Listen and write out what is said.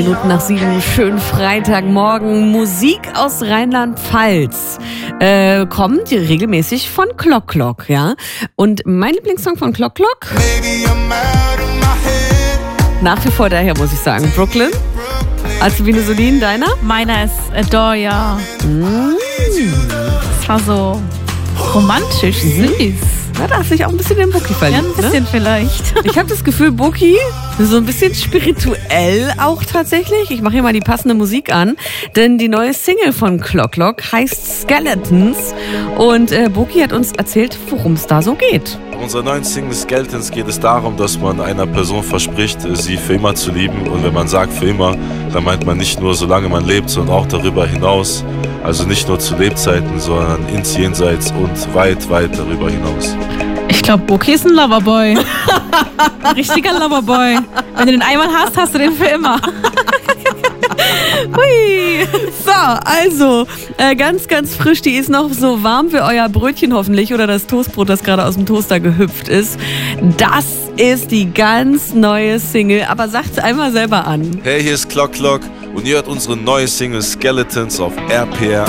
Minuten nach 7, schönen Freitagmorgen. Musik aus Rheinland-Pfalz kommt regelmäßig von Clock Clock, ja. Und mein Lieblingssong von Clock Clock, nach wie vor daher, muss ich sagen, Brooklyn. Also wie Solin, deiner? Meiner ist Adore, ja. Das war so romantisch, süß. Ja, da hast du dich auch ein bisschen in Boki verliebt. Ja, ein bisschen vielleicht. Ich habe das Gefühl, Boki, so ein bisschen spirituell auch tatsächlich. Ich mache hier mal die passende Musik an, denn die neue Single von Clock Clock heißt Skeletons. Und Boki hat uns erzählt, worum es da so geht. Bei unserer neuen Single Skeletons geht es darum, dass man einer Person verspricht, sie für immer zu lieben. Und wenn man sagt für immer, dann meint man nicht nur, solange man lebt, sondern auch darüber hinaus. Also nicht nur zu Lebzeiten, sondern ins Jenseits und weit, weit darüber hinaus. Ich glaube, Boki ist ein Loverboy. Ein richtiger Loverboy. Wenn du den einmal hast, hast du den für immer. Hui. So, also, ganz, ganz frisch, die ist noch so warm wie euer Brötchen hoffentlich oder das Toastbrot, das gerade aus dem Toaster gehüpft ist. Das ist die ganz neue Single, aber sagt's einmal selber an. Hey, hier ist Clock Clock und ihr hört unsere neue Single Skeletons auf RPR.